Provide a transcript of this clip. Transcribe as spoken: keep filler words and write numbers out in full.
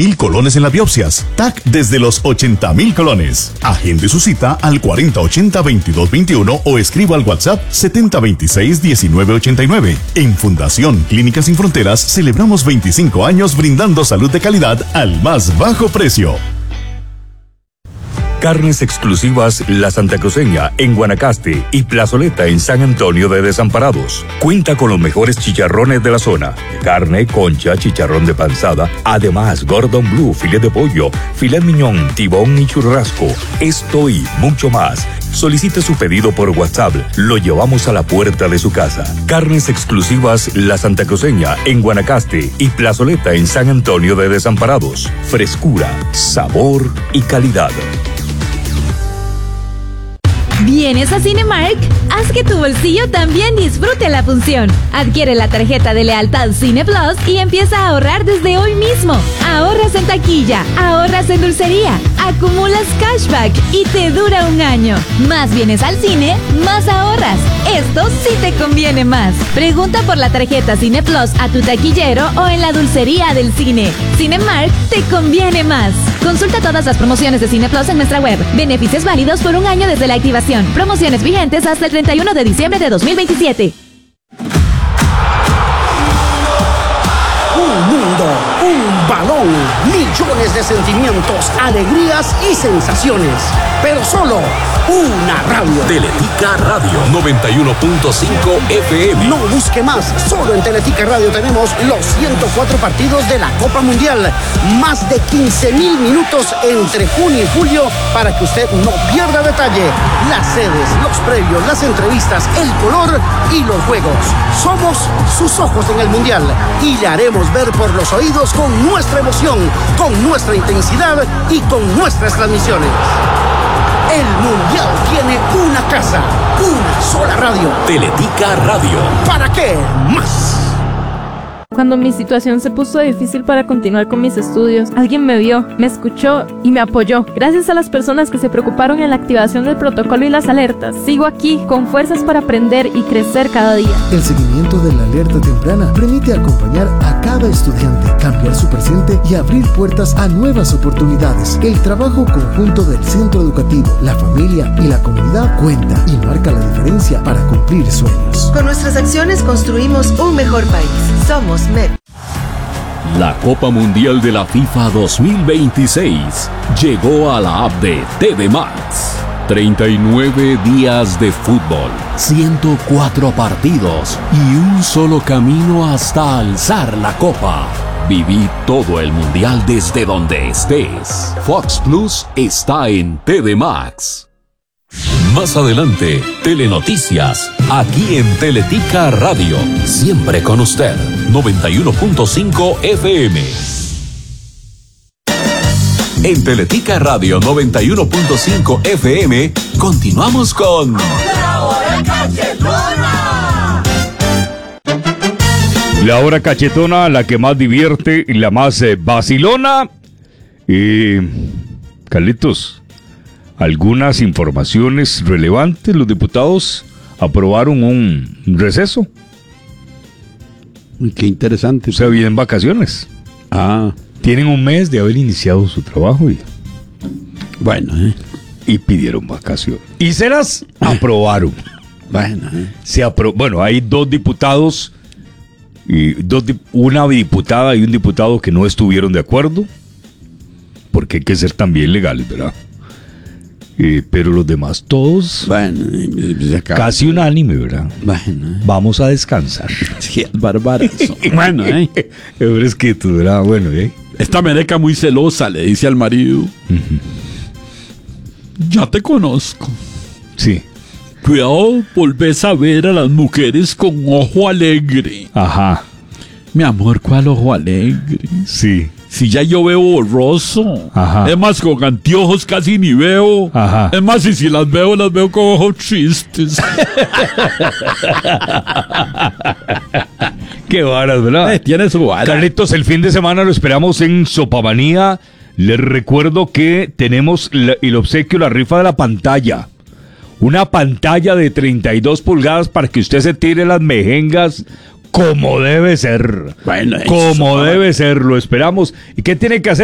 mil colones en las biopsias. T A C desde los ochenta mil colones. Agende su cita al cuarenta ochenta veintidós veintiuno o escriba al WhatsApp setenta veintiséis diecinueve ochenta y nueve. En Fundación Clínicas Sin Fronteras celebramos veinticinco años brindando salud de calidad al más bajo precio. Carnes exclusivas La Santa Cruceña en Guanacaste y Plazoleta en San Antonio de Desamparados. Cuenta con los mejores chicharrones de la zona. Carne, concha, chicharrón de panzada, además Gordon Blue, filet de pollo, filet miñón, tibón y churrasco. Esto y mucho más. Solicite su pedido por WhatsApp. Lo llevamos a la puerta de su casa. Carnes exclusivas La Santa Cruceña en Guanacaste y Plazoleta en San Antonio de Desamparados. Frescura, sabor y calidad. ¿Vienes a Cinemark? Haz que tu bolsillo también disfrute la función. Adquiere la tarjeta de lealtad Cine Plus y empieza a ahorrar desde hoy mismo. Ahorras en taquilla, ahorras en dulcería, acumulas cashback y te dura un año. Más vienes al cine, más ahorras. Esto sí te conviene más. Pregunta por la tarjeta Cine Plus a tu taquillero o en la dulcería del cine. Cinemark te conviene más. Consulta todas las promociones de Cine Plus en nuestra web. Beneficios válidos por un año desde la activación. Promociones vigentes hasta el treinta y uno de diciembre de dos mil veintisiete. Un mundo, un balón, millones de sentimientos, alegrías y sensaciones. Pero solo una radio. Teletica Radio noventa y uno punto cinco F M. No busque más. Solo en Teletica Radio tenemos los ciento cuatro partidos de la Copa Mundial. Más de quince mil minutos entre junio y julio para que usted no pierda detalle. Las sedes, los previos, las entrevistas, el color y los juegos. Somos sus ojos en el Mundial y le haremos ver por los oídos con nuestra emoción, con nuestra intensidad y con nuestras transmisiones. El Mundial tiene una casa, una sola radio. Teletica Radio. ¿Para qué más? Cuando mi situación se puso difícil para continuar con mis estudios, alguien me vio, me escuchó y me apoyó. Gracias a las personas que se preocuparon en la activación del protocolo y las alertas, sigo aquí con fuerzas para aprender y crecer cada día. El seguimiento de la alerta temprana permite acompañar a cada estudiante, cambiar su presente y abrir puertas a nuevas oportunidades. El trabajo conjunto del centro educativo, la familia y la comunidad cuenta y marca la diferencia para cumplir sueños. Con nuestras acciones construimos un mejor país. Somos M E D. La Copa Mundial de la FIFA dos mil veintiséis llegó a la app de T V Max. treinta y nueve días de fútbol, ciento cuatro partidos y un solo camino hasta alzar la copa. Viví todo el mundial desde donde estés. Fox Plus está en T V Max. Más adelante, Telenoticias, aquí en Teletica Radio, siempre con usted, noventa y uno punto cinco F M. En Teletica Radio noventa y uno punto cinco F M, continuamos con... ¡La Hora Cachetona! La Hora Cachetona, la que más divierte y la más eh, vacilona. Y... Carlitos... Algunas informaciones relevantes. Los diputados aprobaron un receso. Uy, qué interesante. O sea, vienen vacaciones. Ah. Tienen un mes de haber iniciado su trabajo y... Bueno, ¿eh? Y pidieron vacaciones. Y se las aprobaron. Bueno, ¿eh? Se apro- bueno, hay dos diputados, y dos di- una diputada y un diputado que no estuvieron de acuerdo. Porque hay que ser también legales, ¿verdad? Eh, pero los demás todos, bueno, casi unánime, ¿verdad? Bueno, ¿eh? Vamos a descansar. Sí, barbarazo. Bueno, ¿eh? Es fresquito, ¿verdad? Bueno, ¿eh? Esta mereca muy celosa le dice al marido: uh-huh. Ya te conozco. Sí. Cuidado, volvés a ver a las mujeres con ojo alegre. Ajá. Mi amor, ¿cuál ojo alegre? Sí. Si ya yo veo borroso. Ajá. Es más, con anteojos casi ni veo. Ajá. Es más, y si las veo, las veo con ojos tristes. Qué varas, ¿verdad? Eh, tiene su vara. Carlitos, el fin de semana lo esperamos en Sopamanía. Les recuerdo que tenemos la, el obsequio, la rifa de la pantalla. Una pantalla de treinta y dos pulgadas para que usted se tire las mejengas como debe ser. Bueno, como debe ser. Lo esperamos. ¿Y qué tiene que hacer?